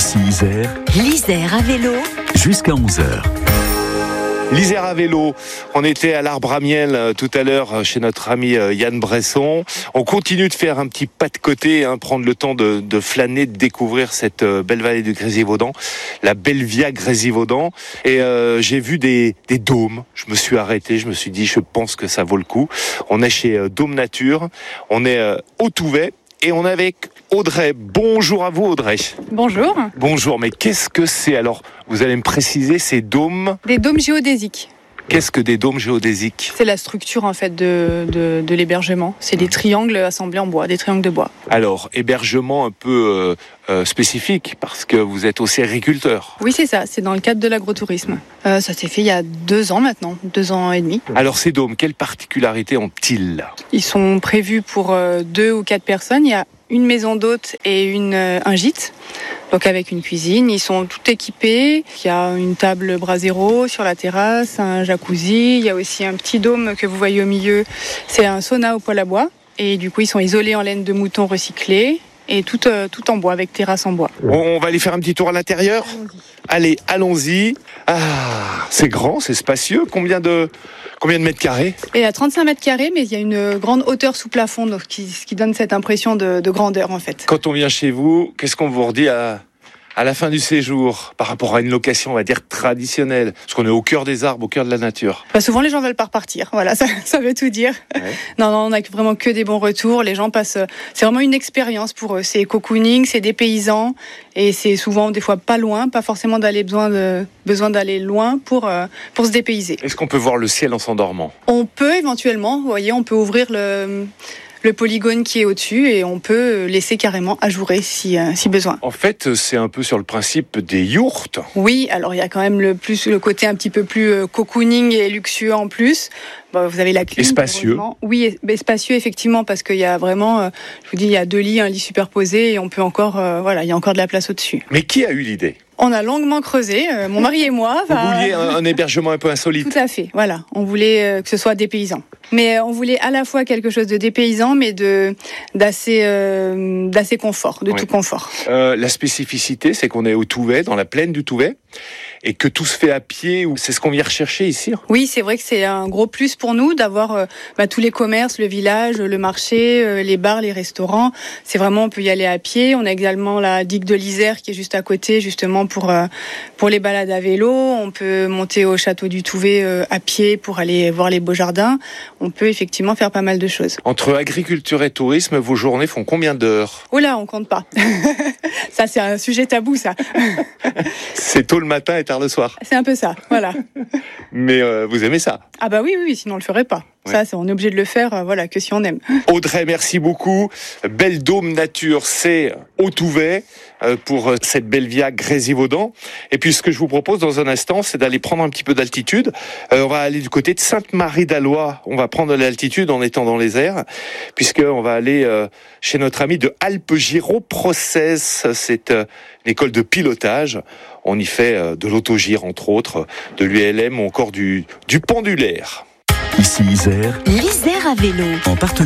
Ici Isère, L'Isère à vélo, jusqu'à 11h. L'Isère à vélo, on était à l'Arbre à Miel tout à l'heure chez notre ami Yann Bresson. On continue de faire un petit pas de côté, prendre le temps de flâner, de découvrir cette belle vallée du Grésivaudan, la belle Via Grésivaudan. Et j'ai vu des dômes. Je me suis arrêté, je me suis dit, je pense que ça vaut le coup. On est chez Dôme Nature, on est au Touvet. Et on est avec Audrey. Bonjour à vous Audrey. Bonjour. Bonjour, mais qu'est-ce que c'est alors? Vous allez me préciser, ces dômes? Des dômes géodésiques. Qu'est-ce que des dômes géodésiques? C'est la structure en fait de l'hébergement. C'est des triangles assemblés en bois, des triangles de bois. Alors, hébergement un peu spécifique, parce que vous êtes aussi agriculteur. Oui, c'est ça. C'est dans le cadre de l'agrotourisme. Ça s'est fait il y a 2 ans maintenant, 2 ans et demi. Alors ces dômes, quelles particularités ont-ils? Ils sont prévus pour 2 ou 4 personnes. Il y a une maison d'hôte et un gîte. Donc avec une cuisine, ils sont tout équipés. Il y a une table brasero sur la terrasse, un jacuzzi. Il y a aussi un petit dôme que vous voyez au milieu. C'est un sauna au poêle à bois. Et du coup, ils sont isolés en laine de mouton recyclée et tout en bois, avec terrasse en bois. On va aller faire un petit tour à l'intérieur. Allez, allons-y. Ah, c'est grand, c'est spacieux. Combien de mètres carrés? Et à 35 mètres carrés, mais il y a une grande hauteur sous plafond, donc ce qui donne cette impression de grandeur en fait. Quand on vient chez vous, qu'est-ce qu'on vous redit à la fin du séjour, par rapport à une location, on va dire, traditionnelle? Parce qu'on est au cœur des arbres, au cœur de la nature. Souvent, les gens veulent pas repartir. Voilà, ça veut tout dire. Ouais. Non, on a vraiment que des bons retours. Les gens passent... C'est vraiment une expérience pour eux. C'est cocooning, c'est des paysans. Et c'est souvent, des fois, pas loin. Pas forcément besoin d'aller loin pour se dépayser. Est-ce qu'on peut voir le ciel en s'endormant? On peut éventuellement. Vous voyez, on peut ouvrir le polygone qui est au-dessus et on peut laisser carrément ajourer si besoin. En fait, c'est un peu sur le principe des yourtes. Oui, alors il y a quand même le côté un petit peu plus cocooning et luxueux en plus. Bon, vous avez la clim. Et spacieux. Oui, spacieux effectivement parce qu'il y a vraiment, je vous dis, il y a 2 lits, un lit superposé et on peut encore, il y a encore de la place au-dessus. Mais qui a eu l'idée? On a longuement creusé, mon mari et moi. Vous vouliez un hébergement un peu insolite? Tout à fait, voilà. On voulait que ce soit dépaysant. Mais on voulait à la fois quelque chose de dépaysant, mais d'assez confort, tout confort. La spécificité, c'est qu'on est au Touvet, dans la plaine du Touvet, et que tout se fait à pied. C'est ce qu'on vient rechercher ici. Oui, c'est vrai que c'est un gros plus pour nous d'avoir tous les commerces, le village, le marché, les bars, les restaurants. C'est vraiment, on peut y aller à pied. On a également la digue de l'Isère qui est juste à côté, justement pour les balades à vélo. On peut monter au château du Touvet à pied pour aller voir les beaux jardins. On peut effectivement faire pas mal de choses. Entre agriculture et tourisme, vos journées font combien d'heures? Oh là, on compte pas. Ça, c'est un sujet tabou, ça. C'est tôt le matin et tard le soir. C'est un peu ça, voilà. Mais vous aimez ça? Ah bah oui, sinon on le ferait pas. Ouais. Ça, on est obligé de le faire, que si on aime. Audrey, merci beaucoup. Belle Dôme Nature, c'est au Touvet pour cette belle Via Grésivaudan. Et puis ce que je vous propose dans un instant, c'est d'aller prendre un petit peu d'altitude. On va aller du côté de Sainte-Marie-d'Alois. On va prendre de l'altitude en étant dans les airs, puisqu'on va aller chez notre ami de Alpes-Giro Process. C'est une école de pilotage. On y fait de l'autogire, entre autres, de l'ULM ou encore du pendulaire. Ici Isère, l'Isère à vélo. en partenariat